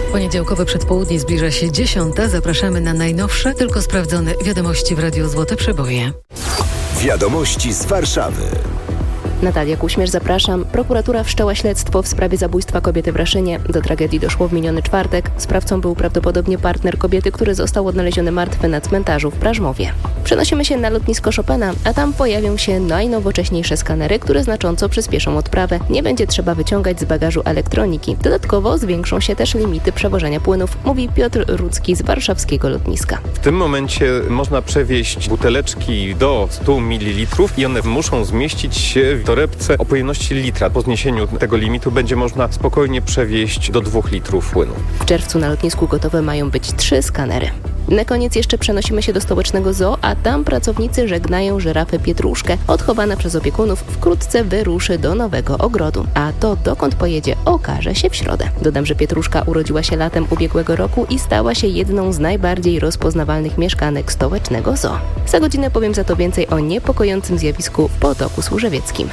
Poniedziałkowe przedpołudnie zbliża się 10. Zapraszamy na najnowsze, tylko sprawdzone wiadomości w Radiu Złote Przeboje. Wiadomości z Warszawy. Natalia Kuśmierz, zapraszam. Prokuratura wszczęła śledztwo w sprawie zabójstwa kobiety w Raszynie. Do tragedii doszło w miniony czwartek. Sprawcą był prawdopodobnie partner kobiety, który został odnaleziony martwy na cmentarzu w Prażmowie. Przenosimy się na lotnisko Chopina, a tam pojawią się najnowocześniejsze skanery, które znacząco przyspieszą odprawę. Nie będzie trzeba wyciągać z bagażu elektroniki. Dodatkowo zwiększą się też limity przewożenia płynów, mówi Piotr Rudzki z warszawskiego lotniska. W tym momencie można przewieźć buteleczki do 100 ml i one muszą zmieścić się w torebce o pojemności litra. Po zniesieniu tego limitu będzie można spokojnie przewieźć do 2 litrów płynu. W czerwcu na lotnisku gotowe mają być 3 skanery. Na koniec jeszcze przenosimy się do stołecznego zoo, a tam pracownicy żegnają żyrafę Pietruszkę. Odchowana przez opiekunów wkrótce wyruszy do nowego ogrodu. A to dokąd pojedzie, okaże się w środę. Dodam, że Pietruszka urodziła się latem ubiegłego roku i stała się jedną z najbardziej rozpoznawalnych mieszkanek stołecznego zoo. Za godzinę powiem za to więcej o niepokojącym zjawisku w Potoku Służewieckim.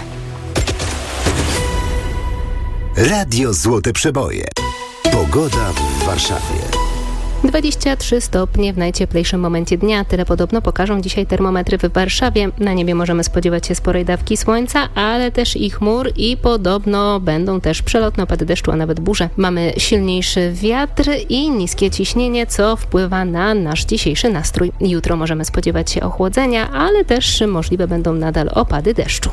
Radio Złote Przeboje. Pogoda w Warszawie. 23 stopnie w najcieplejszym momencie dnia. Tyle podobno pokażą dzisiaj termometry w Warszawie. Na niebie możemy spodziewać się sporej dawki słońca, ale też i chmur i podobno będą też przelotne opady deszczu, a nawet burze. Mamy silniejszy wiatr i niskie ciśnienie, co wpływa na nasz dzisiejszy nastrój. Jutro możemy spodziewać się ochłodzenia, ale też możliwe będą nadal opady deszczu.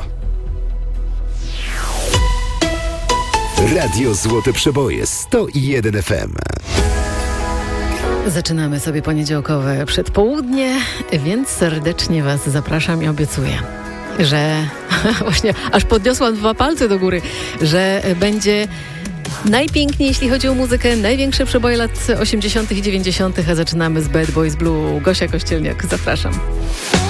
Radio Złote Przeboje 101 FM. Zaczynamy sobie poniedziałkowe przedpołudnie, więc serdecznie Was zapraszam i obiecuję, że właśnie aż podniosłam 2 palce do góry, że będzie najpiękniej, jeśli chodzi o muzykę, największe przeboje lat 80. i 90., a zaczynamy z Bad Boys Blue. Gosia Kościelniak, zapraszam.